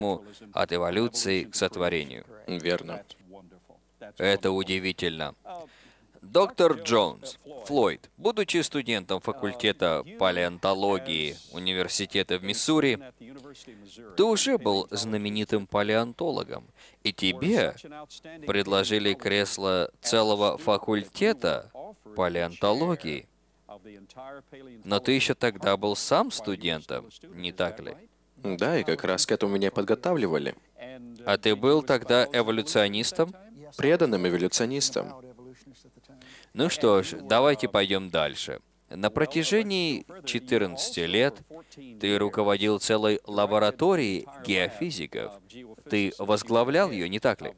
от эволюции к сотворению. Верно. Это удивительно. Доктор Джонс, Флойд, будучи студентом факультета палеонтологии Университета в Миссури, ты уже был знаменитым палеонтологом, и тебе предложили кресло целого факультета палеонтологии. Но ты еще тогда был сам студентом, не так ли? Да, и как раз к этому меня подготавливали. А ты был тогда эволюционистом? Преданным эволюционистом. Ну что ж, давайте пойдем дальше. На протяжении 14 лет ты руководил целой лабораторией геофизиков. Ты возглавлял ее, не так ли?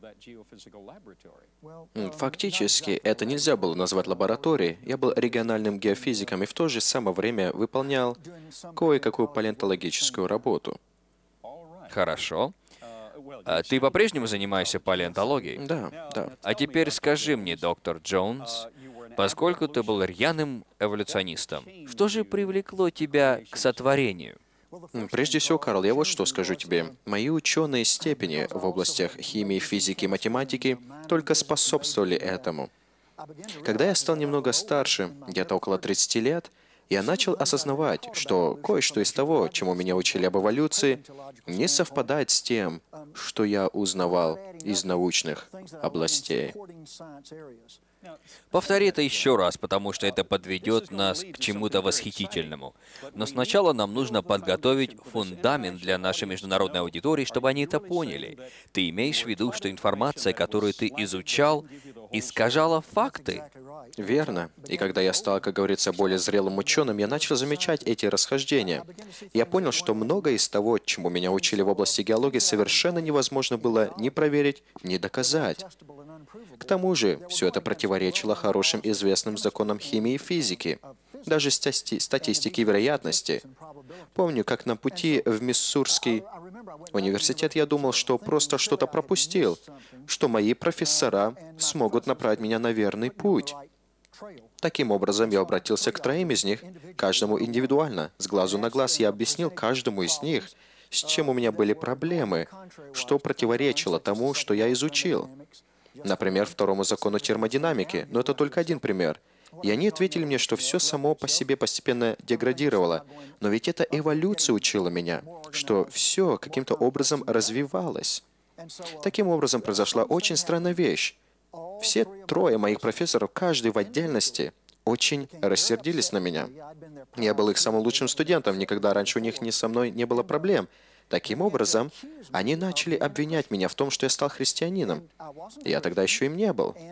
Фактически, это нельзя было назвать лабораторией. Я был региональным геофизиком и в то же самое время выполнял кое-какую палеонтологическую работу. Хорошо. А ты по-прежнему занимаешься палеонтологией? Да, да. А теперь скажи мне, доктор Джонс, поскольку ты был рьяным эволюционистом, что же привлекло тебя к сотворению? Прежде всего, Карл, я вот что скажу тебе. Мои ученые степени в областях химии, физики и математики только способствовали этому. Когда я стал немного старше, где-то около 30 лет, я начал осознавать, что кое-что из того, чему меня учили об эволюции, не совпадает с тем, что я узнавал из научных областей. Повтори это еще раз, потому что это подведет нас к чему-то восхитительному. Но сначала нам нужно подготовить фундамент для нашей международной аудитории, чтобы они это поняли. Ты имеешь в виду, что информация, которую ты изучал, искажала факты? Верно. И когда я стал, как говорится, более зрелым ученым, я начал замечать эти расхождения. Я понял, что многое из того, чему меня учили в области геологии, совершенно невозможно было ни проверить, ни доказать. К тому же, все это противоречило хорошим известным законам химии и физики, даже статистики вероятности. Помню, как на пути в Миссурский университет я думал, что просто что-то пропустил, что мои профессора смогут направить меня на верный путь. Таким образом, я обратился к троим из них, каждому индивидуально. С глазу на глаз я объяснил каждому из них, с чем у меня были проблемы, что противоречило тому, что я изучил. Например, второму закону термодинамики, но это только один пример. И они ответили мне, что все само по себе постепенно деградировало. Но ведь это эволюция учила меня, что все каким-то образом развивалось. Таким образом, произошла очень странная вещь. Все трое моих профессоров, каждый в отдельности, очень рассердились на меня. Я был их самым лучшим студентом, никогда раньше у них ни со мной не было проблем. Таким образом, они начали обвинять меня в том, что я стал христианином. Я тогда еще им не был.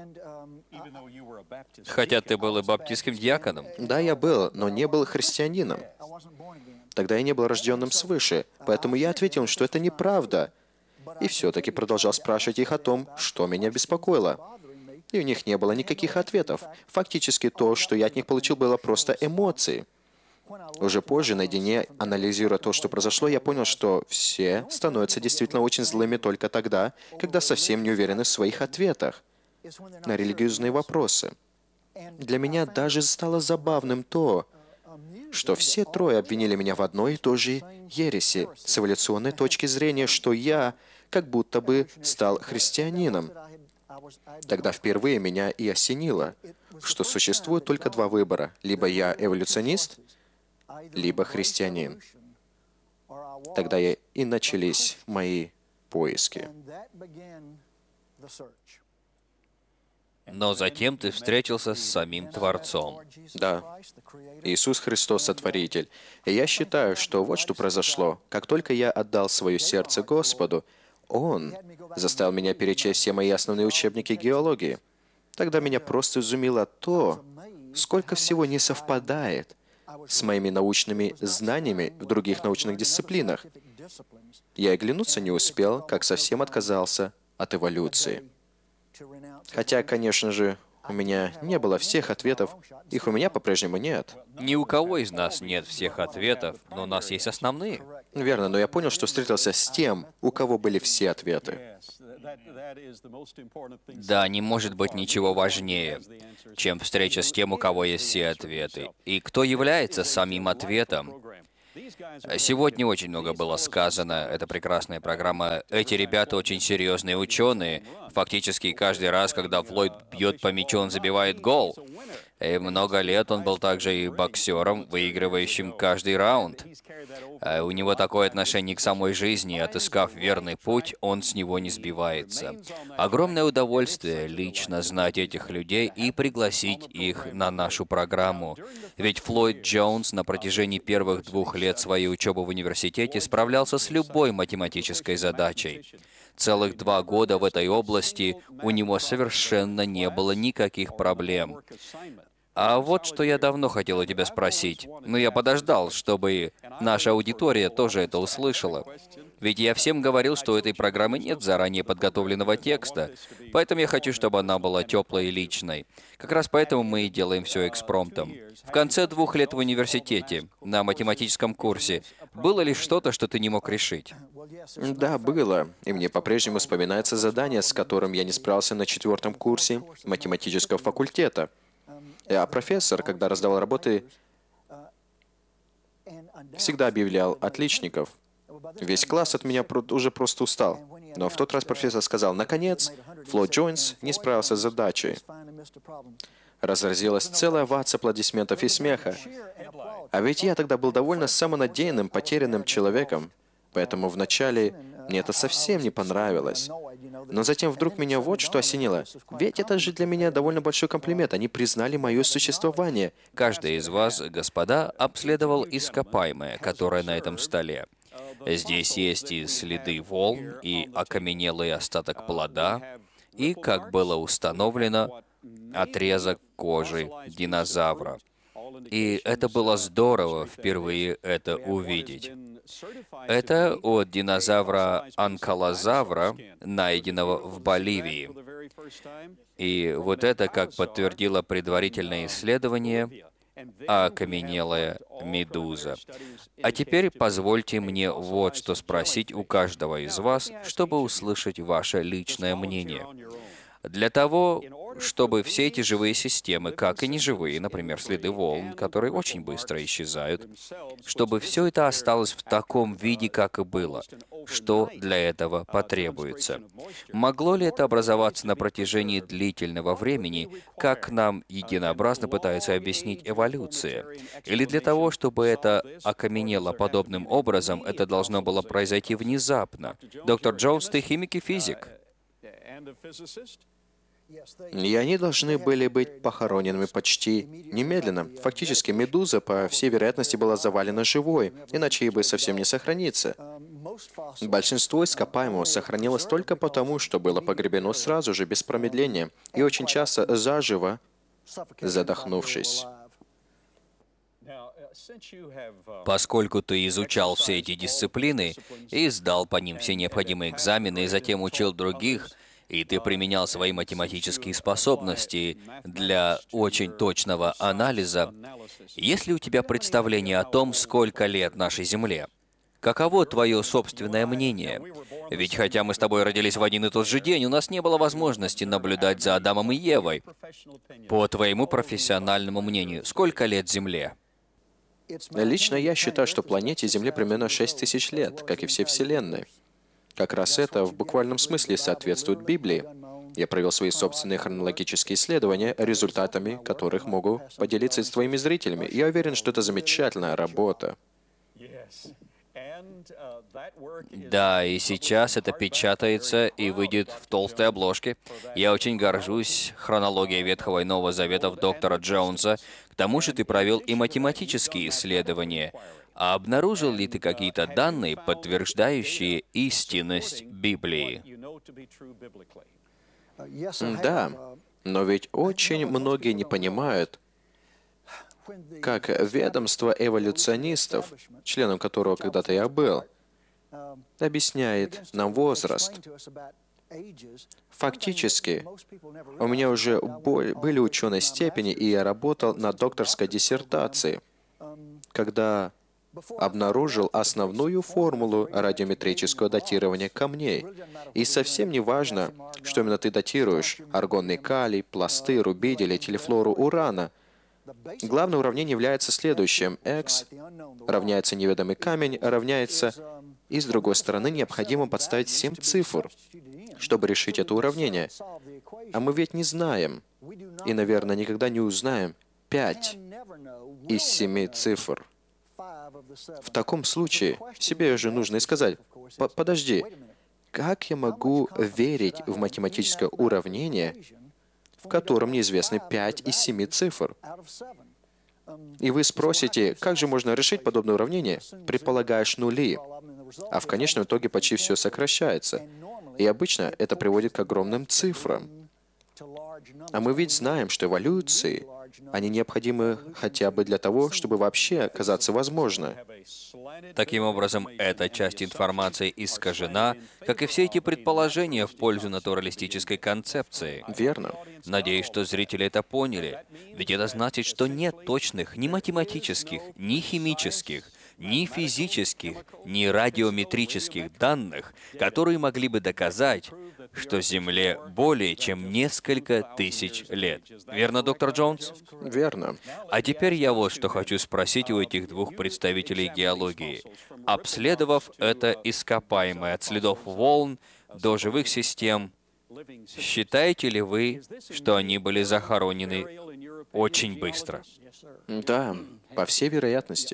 Хотя ты был и баптистским диаконом. Да, я был, но не был христианином. Тогда я не был рожденным свыше, поэтому я ответил им, что это неправда. И все-таки продолжал спрашивать их о том, что меня беспокоило. И у них не было никаких ответов. Фактически то, что я от них получил, было просто эмоции. Уже позже, наедине, анализируя то, что произошло, я понял, что все становятся действительно очень злыми только тогда, когда совсем не уверены в своих ответах на религиозные вопросы. Для меня даже стало забавным то, что все трое обвинили меня в одной и той же ереси, с эволюционной точки зрения, что я как будто бы стал христианином. Тогда впервые меня и осенило, что существует только два выбора. Либо я эволюционист, либо христианин. Тогда и начались мои поиски. Но затем ты встретился с самим Творцом. Да, Иисус Христос Сотворитель. И я считаю, что вот что произошло. Как только я отдал свое сердце Господу, Он заставил меня перечесть все мои основные учебники геологии. Тогда меня просто изумило то, сколько всего не совпадает с моими научными знаниями в других научных дисциплинах. Я и оглянуться не успел, как совсем отказался от эволюции. Хотя, конечно же, у меня не было всех ответов, их у меня по-прежнему нет. Ни у кого из нас нет всех ответов, но у нас есть основные. Верно, но я понял, что встретился с тем, у кого были все ответы. Да, не может быть ничего важнее, чем встреча с тем, у кого есть все ответы. И кто является самим ответом? Сегодня очень много было сказано. Это прекрасная программа. Эти ребята очень серьезные ученые. Фактически каждый раз, когда Флойд бьет по мячу, он забивает гол. И много лет он был также и боксером, выигрывающим каждый раунд. У него такое отношение к самой жизни, отыскав верный путь, он с него не сбивается. Огромное удовольствие лично знать этих людей и пригласить их на нашу программу. Ведь Флойд Джонс на протяжении первых 2 лет своей учебы в университете справлялся с любой математической задачей. Целых 2 года в этой области у него совершенно не было никаких проблем. А вот что я давно хотел у тебя спросить. Но я подождал, чтобы наша аудитория тоже это услышала. Ведь я всем говорил, что у этой программы нет заранее подготовленного текста, поэтому я хочу, чтобы она была теплой и личной. Как раз поэтому мы и делаем все экспромтом. В конце 2 лет в университете, на математическом курсе, было ли что-то, что ты не мог решить? Да, было. И мне по-прежнему вспоминается задание, с которым я не справился на 4-м курсе математического факультета. А профессор, когда раздавал работы, всегда объявлял отличников. Весь класс от меня уже просто устал. Но в тот раз профессор сказал: «Наконец, Флойд Джонс не справился с задачей». Разразилась целая ватс аплодисментов и смеха. А ведь я тогда был довольно самонадеянным, потерянным человеком. Поэтому вначале мне это совсем не понравилось. Но затем вдруг меня вот что осенило. Ведь это же для меня довольно большой комплимент. Они признали мое существование. Каждый из вас, господа, обследовал ископаемое, которое на этом столе. Здесь есть и следы волн, и окаменелый остаток плода, и, как было установлено, отрезок кожи динозавра. И это было здорово впервые это увидеть. Это от динозавра анкилозавра, найденного в Боливии. И вот это, как подтвердило предварительное исследование, окаменелая медуза. А теперь позвольте мне вот что спросить у каждого из вас, чтобы услышать ваше личное мнение. Для того, чтобы все эти живые системы, как и неживые, например, следы волн, которые очень быстро исчезают, чтобы все это осталось в таком виде, как и было, что для этого потребуется? Могло ли это образоваться на протяжении длительного времени, как нам единообразно пытается объяснить эволюция? Или для того, чтобы это окаменело подобным образом, это должно было произойти внезапно? Доктор Джонс, ты химик и физик. И они должны были быть похороненными почти немедленно. Фактически, медуза, по всей вероятности, была завалена живой, иначе ей бы совсем не сохраниться. Большинство ископаемого сохранилось только потому, что было погребено сразу же, без промедления, и очень часто заживо, задохнувшись. Поскольку ты изучал все эти дисциплины и сдал по ним все необходимые экзамены, и затем учил других, и ты применял свои математические способности для очень точного анализа, есть ли у тебя представление о том, сколько лет нашей Земле? Каково твое собственное мнение? Ведь хотя мы с тобой родились в один и тот же день, у нас не было возможности наблюдать за Адамом и Евой. По твоему профессиональному мнению, сколько лет Земле? Лично я считаю, что планете Земле примерно 6000 лет, как и всей Вселенной. Как раз это в буквальном смысле соответствует Библии. Я провел свои собственные хронологические исследования, результатами которых могу поделиться с твоими зрителями. Я уверен, что это замечательная работа. Да, и сейчас это печатается и выйдет в толстой обложке. Я очень горжусь хронологией Ветхого и Нового Заветов доктора Джонса. К тому же ты провел и математические исследования. А обнаружил ли ты какие-то данные, подтверждающие истинность Библии? Да, но ведь очень многие не понимают, как ведомство эволюционистов, членом которого когда-то я был, объясняет нам возраст. Фактически, у меня уже были ученые степени, и я работал над докторской диссертацией, когда обнаружил основную формулу радиометрического датирования камней. И совсем не важно, что именно ты датируешь — аргонный калий, пласты, рубидий или телефлору урана. Главное уравнение является следующим. X равняется неведомый камень, равняется... И с другой стороны, необходимо подставить 7 цифр, чтобы решить это уравнение. А мы ведь не знаем, и, наверное, никогда не узнаем 5 из 7 цифр. В таком случае себе же нужно и сказать: подожди, как я могу верить в математическое уравнение, в котором неизвестны 5 из 7 цифр? И вы спросите, как же можно решить подобное уравнение? Предполагаешь нули, а в конечном итоге почти все сокращается. И обычно это приводит к огромным цифрам. А мы ведь знаем, что эволюции, они необходимы хотя бы для того, чтобы вообще оказаться возможно. Таким образом, эта часть информации искажена, как и все эти предположения в пользу натуралистической концепции. Верно. Надеюсь, что зрители это поняли. Ведь это значит, что нет точных ни математических, ни химических, ни физических, ни радиометрических данных, которые могли бы доказать, что Земле более чем несколько тысяч лет. Верно, доктор Джонс? Верно. А теперь я вот что хочу спросить у этих двух представителей геологии. Обследовав это ископаемое от следов волн до живых систем, считаете ли вы, что они были захоронены очень быстро? Да, по всей вероятности.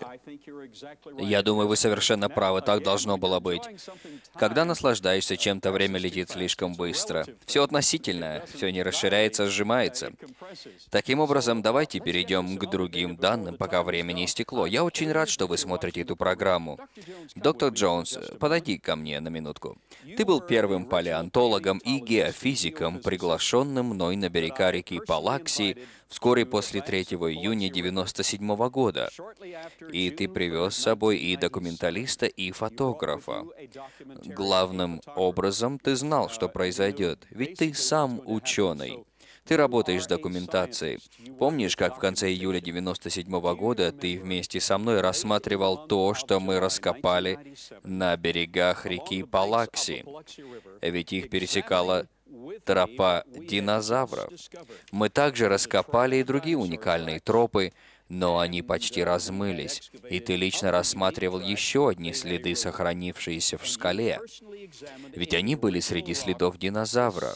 Я думаю, вы совершенно правы, так должно было быть. Когда наслаждаешься чем-то, время летит слишком быстро. Все относительно, все не расширяется, а сжимается. Таким образом, давайте перейдем к другим данным, пока время не истекло. Я очень рад, что вы смотрите эту программу. Доктор Джонс, подойди ко мне на минутку. Ты был первым палеонтологом и геофизиком, приглашенным мной на берега реки Палакси вскоре после 3 июня 1997 года. И ты привез с собой и документалиста, и фотографа. Главным образом ты знал, что произойдет, ведь ты сам ученый. Ты работаешь с документацией. Помнишь, как в конце июля 1997 года ты вместе со мной рассматривал то, что мы раскопали на берегах реки Палакси? Ведь их пересекала тропа динозавров. Мы также раскопали и другие уникальные тропы, но они почти размылись, и ты лично рассматривал еще одни следы, сохранившиеся в скале. Ведь они были среди следов динозавра.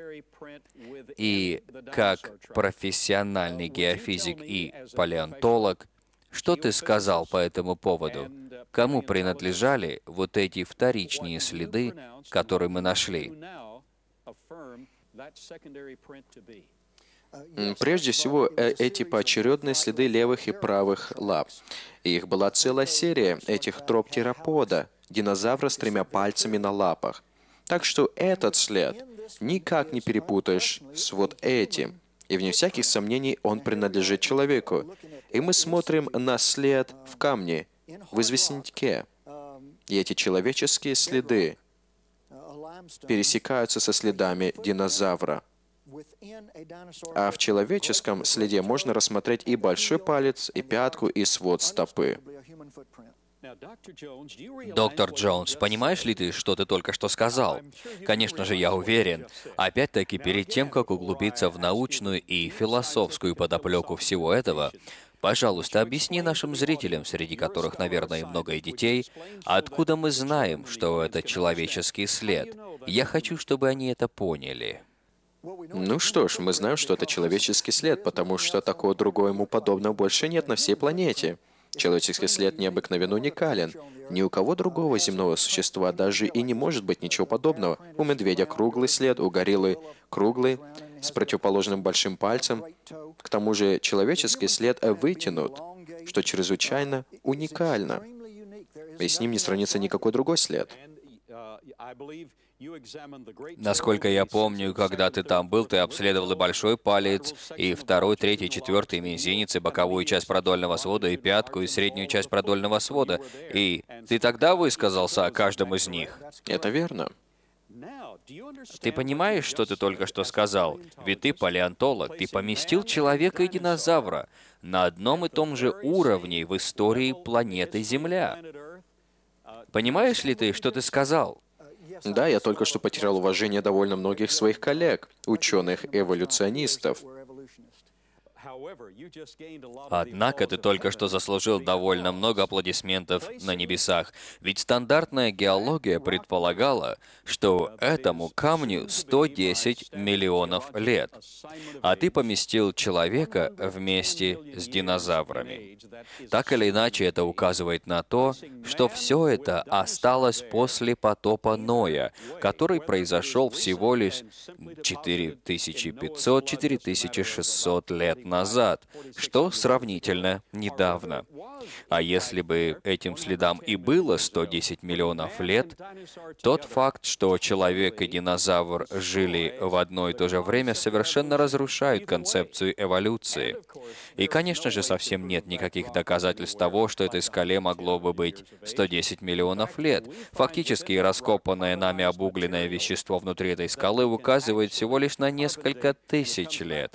И как профессиональный геофизик и палеонтолог, что ты сказал по этому поводу? Кому принадлежали вот эти вторичные следы, которые мы нашли? Прежде всего, эти поочередные следы левых и правых лап. Их была целая серия этих троп теропода, динозавра с 3 пальцами на лапах. Так что этот след никак не перепутаешь с вот этим. И вне всяких сомнений он принадлежит человеку. И мы смотрим на след в камне, в известняке. И эти человеческие следы пересекаются со следами динозавра. А в человеческом следе можно рассмотреть и большой палец, и пятку, и свод стопы. Доктор Джонс, понимаешь ли ты, что ты только что сказал? Конечно же, я уверен. Опять-таки, перед тем, как углубиться в научную и философскую подоплеку всего этого, пожалуйста, объясни нашим зрителям, среди которых, наверное, много и детей, откуда мы знаем, что это человеческий след. Я хочу, чтобы они это поняли. Ну что ж, мы знаем, что это человеческий след, потому что такого другого ему подобного больше нет на всей планете. Человеческий след необыкновенно уникален. Ни у кого другого земного существа даже и не может быть ничего подобного. У медведя круглый след, у гориллы круглый, с противоположным большим пальцем. К тому же человеческий след вытянут, что чрезвычайно уникально. И с ним не сравнится никакой другой след. Насколько я помню, когда ты там был, ты обследовал и большой палец, и второй, третий, четвертый мизинец, и боковую часть продольного свода, и пятку, и среднюю часть продольного свода. И ты тогда высказался о каждом из них. Это верно. Ты понимаешь, что ты только что сказал? Ведь ты палеонтолог, ты поместил человека и динозавра на одном и том же уровне в истории планеты Земля. Понимаешь ли ты, что ты сказал? Да, я только что потерял уважение довольно многих своих коллег, ученых-эволюционистов. Однако ты только что заслужил довольно много аплодисментов на небесах, ведь стандартная геология предполагала, что этому камню 110 миллионов лет, а ты поместил человека вместе с динозаврами. Так или иначе, это указывает на то, что все это осталось после потопа Ноя, который произошел всего лишь 4500-4600 лет назад, что сравнительно недавно. А если бы этим следам и было 110 миллионов лет, тот факт, что человек и динозавр жили в одно и то же время, совершенно разрушает концепцию эволюции. И, конечно же, совсем нет никаких доказательств того, что этой скале могло бы быть 110 миллионов лет. Фактически, раскопанное нами обугленное вещество внутри этой скалы указывает всего лишь на несколько тысяч лет.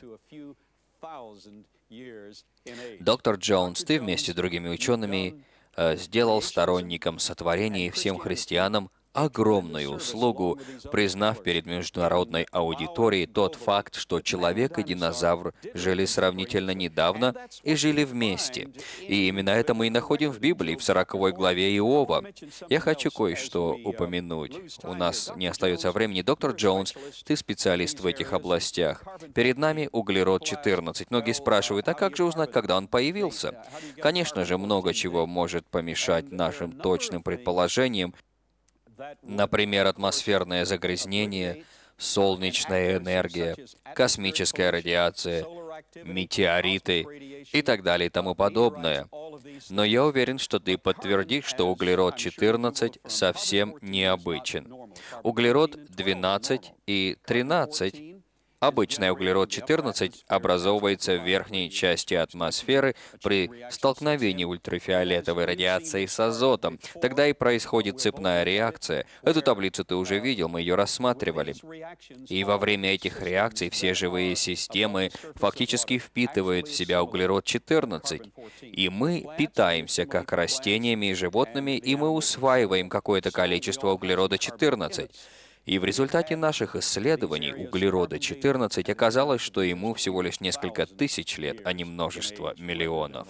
Доктор Джонс, ты вместе с другими учеными сделал сторонникам сотворения и всем христианам огромную услугу, признав перед международной аудиторией тот факт, что человек и динозавр жили сравнительно недавно и жили вместе. И именно это мы и находим в Библии, в 40 главе Иова. Я хочу кое-что упомянуть. У нас не остается времени. Доктор Джонс, ты специалист в этих областях. Перед нами углерод-14. Многие спрашивают, а как же узнать, когда он появился? Конечно же, много чего может помешать нашим точным предположениям. Например, атмосферное загрязнение, солнечная энергия, космическая радиация, метеориты и так далее и тому подобное. Но я уверен, что ты подтвердишь, что углерод-14 совсем необычен. Углерод-12 и 13 обычный углерод-14 образовывается в верхней части атмосферы при столкновении ультрафиолетовой радиации с азотом. Тогда и происходит цепная реакция. Эту таблицу ты уже видел, мы ее рассматривали. И во время этих реакций все живые системы фактически впитывают в себя углерод-14. И мы питаемся как растениями и животными, и мы усваиваем какое-то количество углерода-14. И в результате наших исследований углерода-14 оказалось, что ему всего лишь несколько тысяч лет, а не множество миллионов.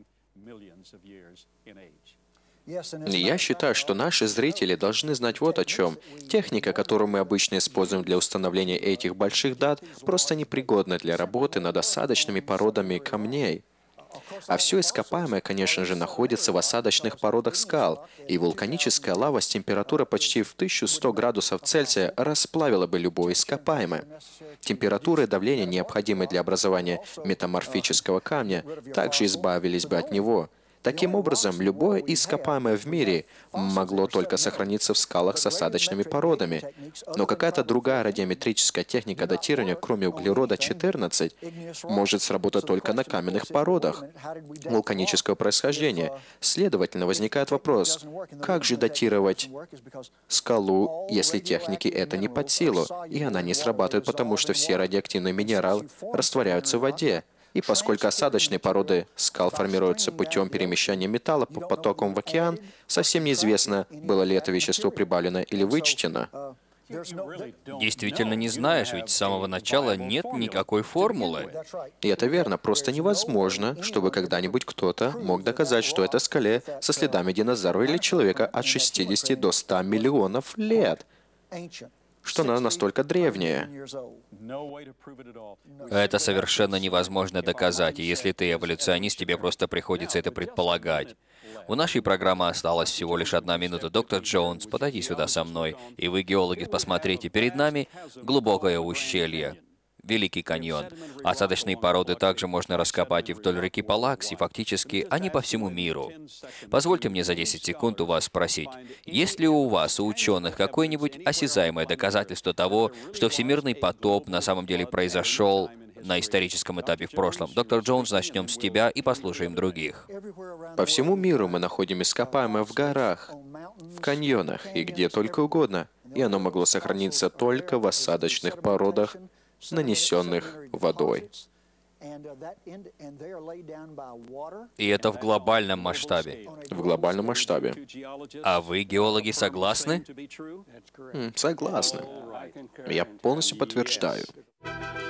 Я считаю, что наши зрители должны знать вот о чем. Техника, которую мы обычно используем для установления этих больших дат, просто непригодна для работы над осадочными породами камней. А все ископаемое, конечно же, находится в осадочных породах скал, и вулканическая лава с температурой почти в 1100 градусов Цельсия расплавила бы любое ископаемое. Температура и давление, необходимые для образования метаморфического камня, также избавились бы от него. Таким образом, любое ископаемое в мире могло только сохраниться в скалах с осадочными породами. Но какая-то другая радиометрическая техника датирования, кроме углерода-14, может сработать только на каменных породах вулканического происхождения. Следовательно, возникает вопрос, как же датировать скалу, если технике это не под силу, и она не срабатывает, потому что все радиоактивные минералы растворяются в воде. И поскольку осадочные породы скал формируются путем перемещения металла по потокам в океан, совсем неизвестно, было ли это вещество прибавлено или вычтено. Действительно не знаешь, ведь с самого начала нет никакой формулы. И это верно, просто невозможно, чтобы когда-нибудь кто-то мог доказать, что это скале со следами динозавра или человека от 60 до 100 миллионов лет, что она настолько древняя. Это совершенно невозможно доказать, и если ты эволюционист, тебе просто приходится это предполагать. У нашей программы осталась всего лишь 1 минута. Доктор Джонс, подойди сюда со мной, и вы, геологи, посмотрите. Перед нами глубокое ущелье, Великий каньон. Осадочные породы также можно раскопать и вдоль реки Палакси, фактически они по всему миру. Позвольте мне за 10 секунд у вас спросить, есть ли у вас, у ученых, какое-нибудь осязаемое доказательство того, что всемирный потоп на самом деле произошел на историческом этапе в прошлом? Доктор Джонс, начнем с тебя и послушаем других. По всему миру мы находим ископаемое в горах, в каньонах и где только угодно, и оно могло сохраниться только в осадочных породах, нанесенных водой. И это в глобальном масштабе. В глобальном масштабе. А вы, геологи, согласны? Согласны. Я полностью подтверждаю.